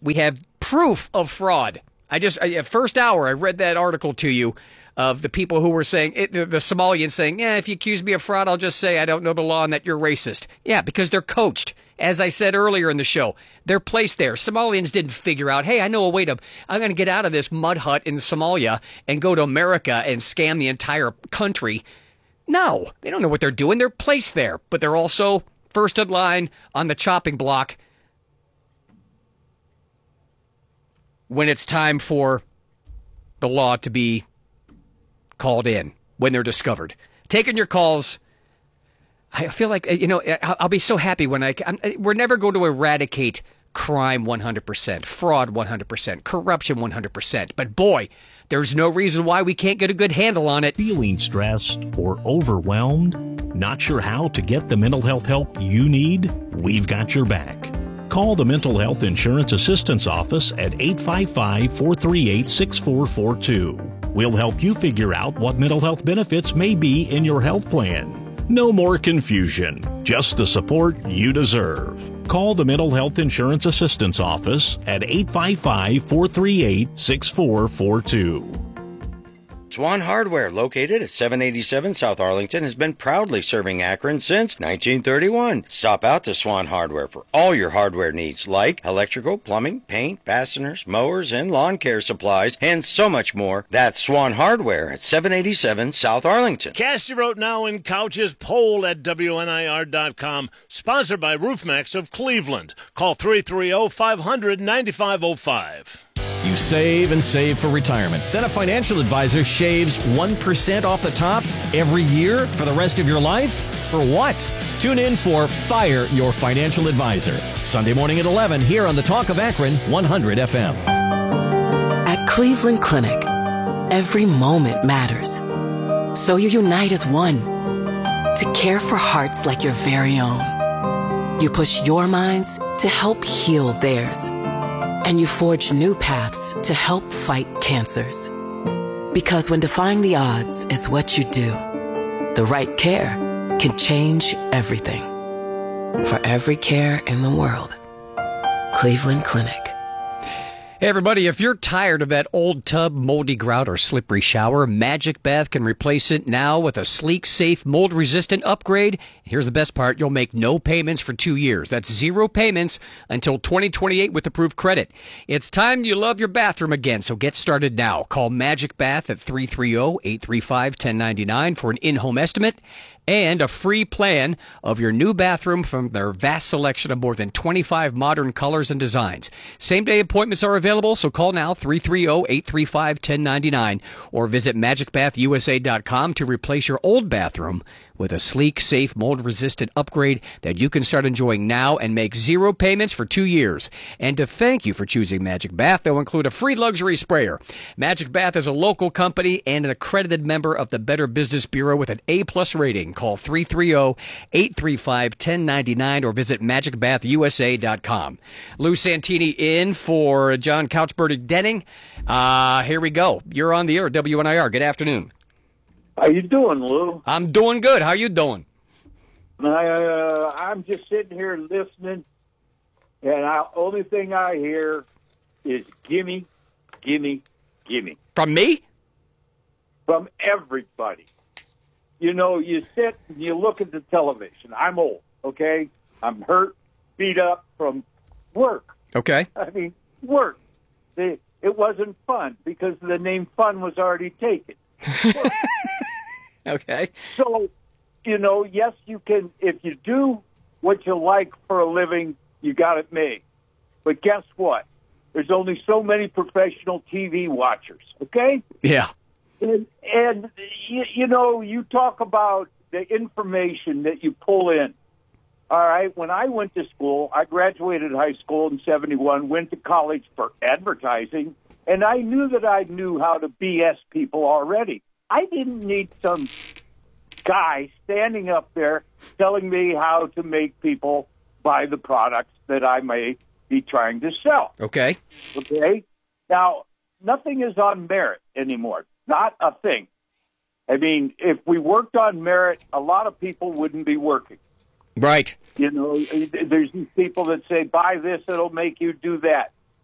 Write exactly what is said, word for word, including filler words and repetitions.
We have proof of fraud. I just, I, first hour, I read that article to you of the people who were saying, it, the, the Somalians saying, yeah, if you accuse me of fraud, I'll just say I don't know the law and that you're racist. Yeah, because they're coached. As I said earlier in the show, they're placed there. Somalians didn't figure out, hey, I know a way to, I'm going to get out of this mud hut in Somalia and go to America and scam the entire country. No, they don't know what they're doing. They're placed there, but they're also first in line on the chopping block when it's time for the law to be called in, when they're discovered. Taking your calls, I feel like, you know, I'll be so happy when I, I'm, we're never going to eradicate crime one hundred percent, fraud one hundred percent, corruption one hundred percent. But boy, there's no reason why we can't get a good handle on it. Feeling stressed or overwhelmed? Not sure how to get the mental health help you need? We've got your back. Call the Mental Health Insurance Assistance Office at eight five five, four three eight, six four four two. We'll help you figure out what mental health benefits may be in your health plan. No more confusion, just the support you deserve. Call the Mental Health Insurance Assistance Office at eight five five, four three eight, six four four two. Swan Hardware, located at seven eighty-seven South Arlington, has been proudly serving Akron since nineteen thirty-one. Stop out to Swan Hardware for all your hardware needs, like electrical, plumbing, paint, fasteners, mowers, and lawn care supplies, and so much more. That's Swan Hardware at seven eighty-seven South Arlington. Cast your vote now in Couch's poll at W N I R dot com, sponsored by RoofMax of Cleveland. Call three three zero, five hundred, nine five zero five. You save and save for retirement. Then a financial advisor shaves one percent off the top every year for the rest of your life? For what? Tune in for Fire Your Financial Advisor, Sunday morning at eleven here on the Talk of Akron one hundred F M. At Cleveland Clinic, every moment matters. So you unite as one to care for hearts like your very own. You push your minds to help heal theirs. And you forge new paths to help fight cancers. Because when defying the odds is what you do, the right care can change everything. For every care in the world, Cleveland Clinic. Hey everybody, if you're tired of that old tub, moldy grout, or slippery shower, Magic Bath can replace it now with a sleek, safe, mold-resistant upgrade. Here's the best part. You'll make no payments for two years. That's zero payments until twenty twenty-eight with approved credit. It's time you love your bathroom again, so get started now. Call Magic Bath at three three zero, eight three five, one zero nine nine for an in-home estimate and a free plan of your new bathroom from their vast selection of more than twenty-five modern colors and designs. Same-day appointments are available, so call now, three three zero, eight three five, one zero nine nine, or visit magic bath u s a dot com to replace your old bathroom with a sleek, safe, mold-resistant upgrade that you can start enjoying now and make zero payments for two years. And to thank you for choosing Magic Bath, they'll include a free luxury sprayer. Magic Bath is a local company and an accredited member of the Better Business Bureau with an A-plus rating. Call three three zero, eight three five, one zero nine nine or visit magic bath u s a dot com. Lou Santini in for John Couchberg Denning. Uh, here we go. You're on the air at W N I R. Good afternoon. How you doing, Lou? I'm doing good. How you doing? I, uh, I'm just sitting here listening, and the only thing I hear is gimme, gimme, gimme. From me? From everybody. You know, you sit and you look at the television. I'm old, okay? I'm hurt, beat up from work. Okay. I mean, work. It, it wasn't fun because the name fun was already taken. Okay. So, you know, yes, you can, if you do what you like for a living, you got it made. But guess what? There's only so many professional T V watchers, okay? Yeah. And, and you, you know, you talk about the information that you pull in. All right, when I went to school, I graduated high school in seventy-one, went to college for advertising, and I knew that I knew how to B S people already. I didn't need some guy standing up there telling me how to make people buy the products that I may be trying to sell. Okay. Okay? Now, nothing is on merit anymore. Not a thing. I mean, if we worked on merit, a lot of people wouldn't be working. Right. You know, there's these people that say, buy this, it'll make you do that.